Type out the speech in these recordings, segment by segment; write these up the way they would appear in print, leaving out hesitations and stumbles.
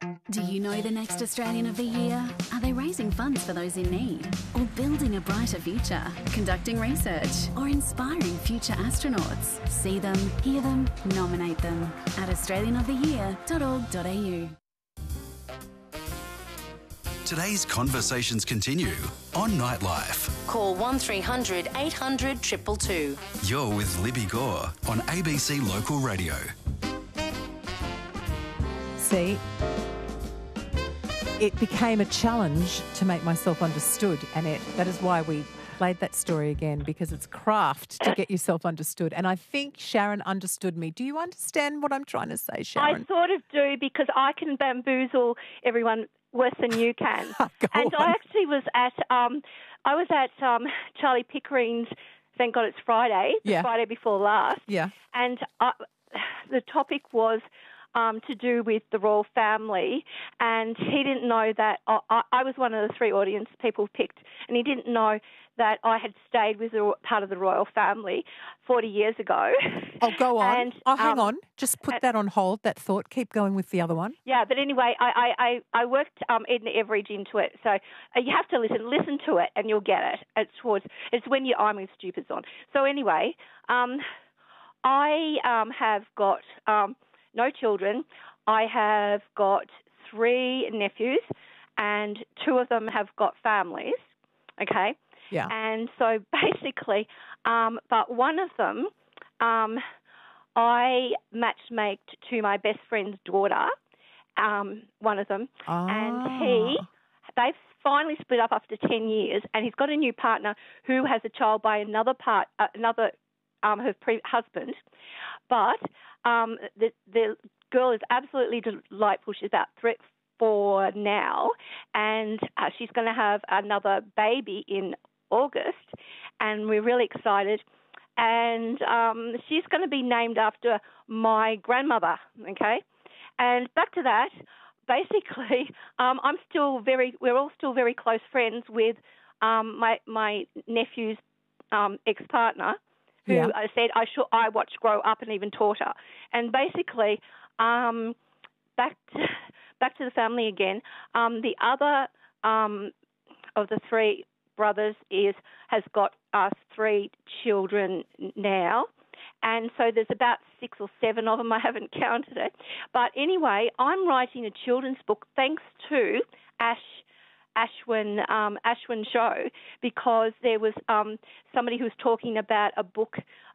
Do you know the next Australian of the Year? Are they raising funds for those in need? Or building a brighter future? Conducting research? Or inspiring future astronauts? See them, hear them, nominate them at australianoftheyear.org.au. Today's conversations continue on Nightlife. Call 1300 800 222. You're with Libby Gore on ABC Local Radio. See, it became a challenge to make myself understood, Annette. That is why we played that story again, because it's craft to get yourself understood. And I think Sharon understood me. Do you understand what I'm trying to say, Sharon? I sort of do, because I can bamboozle everyone worse than you can. And I actually was at Charlie Pickering's Thank God It's Friday, the Friday before last. Yeah. And the topic was to do with the royal family, and he didn't know that I was one of the three audience people picked, and he didn't know that I had stayed with part of the royal family 40 years ago. Oh, go on. And, hang on. Just put that on hold, that thought. Keep going with the other one. Yeah, but anyway, I worked Edna Everidge into it, so you have to listen to it, and you'll get it. It's when your I'm with Stupids on. So anyway, I have got no children. I have got 3 nephews, and 2 of them have got families, okay? Yeah. And so basically, but one of them, I matchmaked to my best friend's daughter, one of them, and they've finally split up after 10 years, and he's got a new partner who has a child by her husband, but the girl is absolutely delightful. She's about 4 now, and she's going to have another baby in August, and we're really excited. And she's going to be named after my grandmother, okay? And back to that, basically, we're all still very close friends with my nephew's ex-partner, who I said I watched grow up and even taught her. And basically, back to the family again. The other of the 3 brothers has got us 3 children now, and so there's about 6 or 7 of them. I haven't counted it, but anyway, I'm writing a children's book thanks to Ashwin Show, because there was somebody who was talking about a book,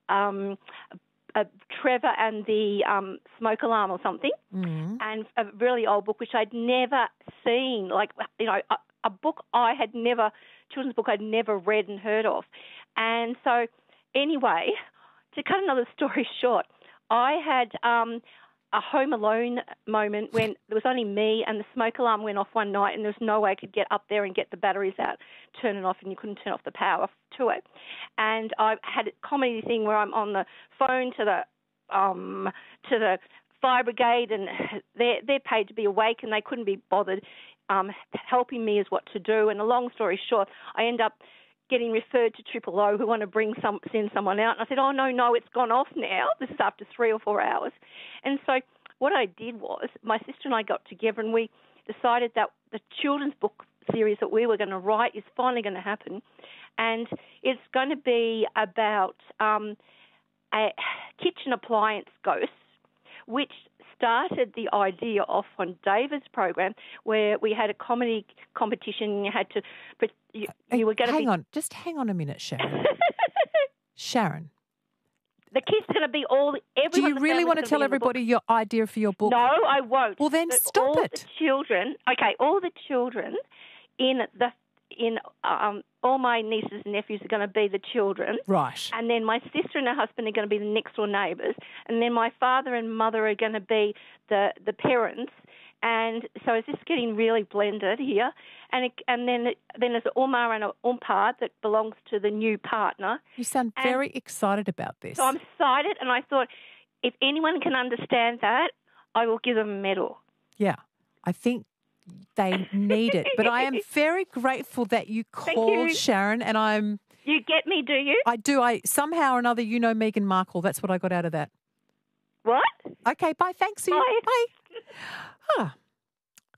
Trevor and the Smoke Alarm or something, and a really old book which I'd never seen, a book children's book I'd never read and heard of. And so anyway, to cut another story short, I had a Home Alone moment when there was only me, and the smoke alarm went off one night, and there was no way I could get up there and get the batteries out, turn it off, and you couldn't turn off the power to it. And I had a comedy thing where I'm on the phone to the fire brigade, and they're paid to be awake, and they couldn't be bothered helping me as what to do. And a long story short, I end up getting referred to Triple O, who want to send someone out. And I said, oh, no, it's gone off now. This is after 3 or 4 hours. And so what I did was my sister and I got together, and we decided that the children's book series that we were going to write is finally going to happen. And it's going to be about a kitchen appliance ghost, which started the idea off on David's program, where we had a comedy competition, and you had to, but you were going to just hang on a minute, Sharon. Sharon. The kids are going to be Do you really want to tell everybody your idea for your book? No, I won't. Well, then stop it. All the children all my nieces and nephews are going to be the children. Right. And then my sister and her husband are going to be the next door neighbours. And then my father and mother are going to be the parents. And so it's just getting really blended here. And then there's an Umar and an Umpar that belongs to the new partner. You sound very excited about this. So I'm excited, and I thought if anyone can understand that, I will give them a medal. Yeah, I think they need it. But I am very grateful that you called, Sharon, and I'm... You get me, do you? I do. Somehow or another, you know Meghan Markle. That's what I got out of that. What? Okay, bye. Thanks. Bye. Bye.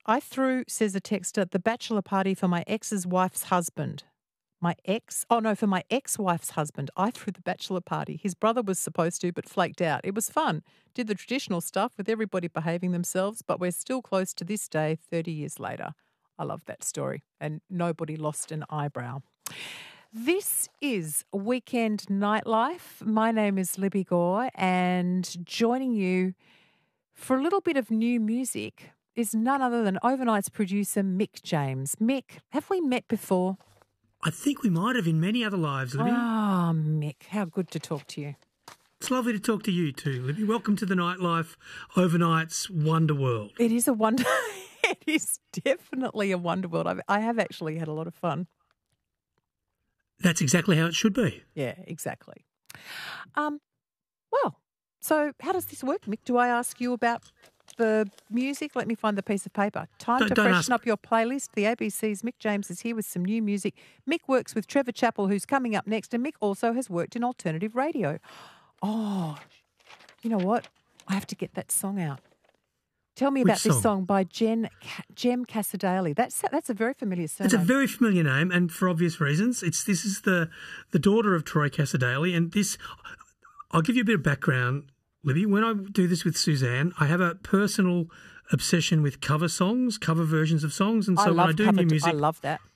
I threw, says a texter, the bachelor party for my ex's wife's husband. For my ex-wife's husband. I threw the bachelor party. His brother was supposed to, but flaked out. It was fun. Did the traditional stuff with everybody behaving themselves, but we're still close to this day, 30 years later. I love that story. And nobody lost an eyebrow. This is Weekend Nightlife. My name is Libby Gore, and joining you for a little bit of new music is none other than Overnight's producer, Mick James. Mick, have we met before? I think we might have in many other lives, Libby. Oh, Mick, how good to talk to you. It's lovely to talk to you too, Libby. Welcome to the Nightlife Overnight's Wonder World. It is a wonder. It is definitely a wonder world. I have actually had a lot of fun. That's exactly how it should be. Yeah, exactly. Well, so how does this work, Mick? Do I ask you about the music? Let me find the piece of paper. Time to freshen up your playlist. The ABC's Mick James is here with some new music. Mick works with Trevor Chappell, who's coming up next, and Mick also has worked in alternative radio. Oh, you know what? I have to get that song out. Tell me about this song by Jem Casadale. That's a very familiar surname. It's a very familiar name, and for obvious reasons. This is the daughter of Troy Casadale, and this. I'll give you a bit of background, Libby. When I do this with Suzanne, I have a personal obsession with cover songs, cover versions of songs, and so when I do new music, I love that.